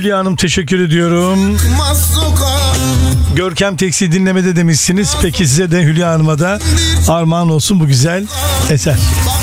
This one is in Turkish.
Hülya Hanım teşekkür ediyorum. Görkem Teksi dinlemede demişsiniz. Peki size de Hülya Hanım'a da armağan olsun bu güzel eser.